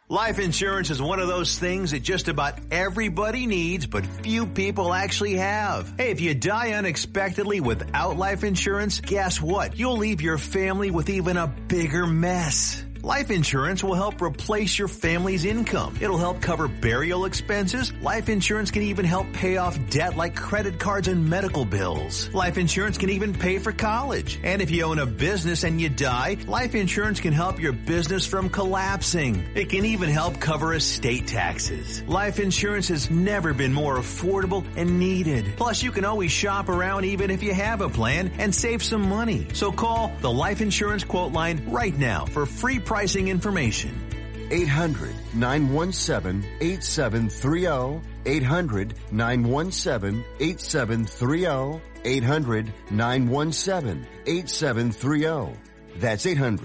Life insurance is one of those things that just about everybody needs, but few people actually have. Hey, if you die unexpectedly without life insurance, guess what? You'll leave your family with even a bigger mess. Life insurance will help replace your family's income. It'll help cover burial expenses. Life insurance can even help pay off debt like credit cards and medical bills. Life insurance can even pay for college. And if you own a business and you die, life insurance can help your business from collapsing. It can even help cover estate taxes. Life insurance has never been more affordable and needed. Plus, you can always shop around even if you have a plan and save some money. So call the Life Insurance Quote Line right now for free pricing information. 800-917-8730. 800-917-8730. 800-917-8730. That's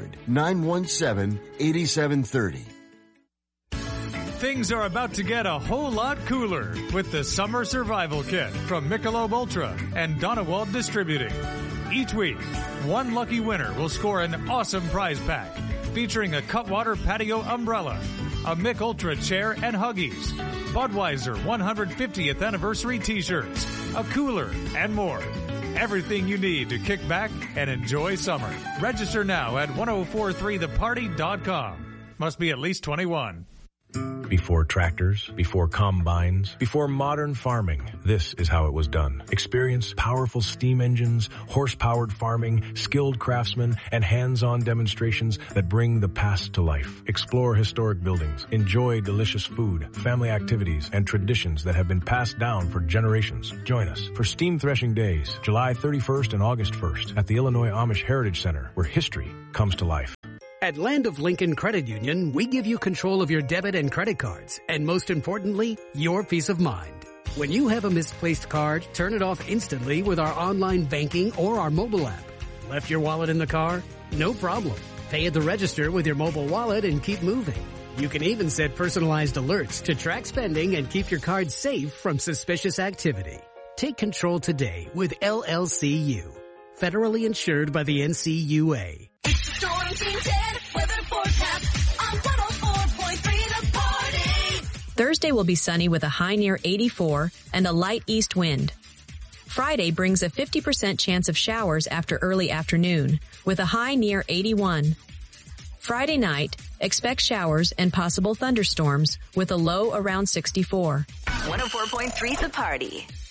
800-917-8730. Things are about to get a whole lot cooler with the Summer Survival Kit from Michelob Ultra and Donewald Distributing. Each week, one lucky winner will score an awesome prize pack featuring a Cutwater patio umbrella, a Mich Ultra chair and Huggies, Budweiser 150th anniversary t-shirts, a cooler, and more. Everything you need to kick back and enjoy summer. Register now at 1043theparty.com. Must be at least 21. Before tractors, before combines, before modern farming, this is how it was done. Experience powerful steam engines, horse-powered farming, skilled craftsmen, and hands-on demonstrations that bring the past to life. Explore historic buildings, enjoy delicious food, family activities, and traditions that have been passed down for generations. Join us for Steam Threshing Days, July 31st and August 1st at the Illinois Amish Heritage Center, where history comes to life. At Land of Lincoln Credit Union, we give you control of your debit and credit cards, and most importantly, your peace of mind. When you have a misplaced card, turn it off instantly with our online banking or our mobile app. Left your wallet in the car? No problem. Pay at the register with your mobile wallet and keep moving. You can even set personalized alerts to track spending and keep your card safe from suspicious activity. Take control today with LLCU. Federally insured by the NCUA. Storm Team 10 weather forecast on 104.3 The Party. Thursday will be sunny with a high near 84 and a light east wind. Friday brings a 50% chance of showers after early afternoon with a high near 81. Friday night, expect showers and possible thunderstorms with a low around 64. 104.3 The Party.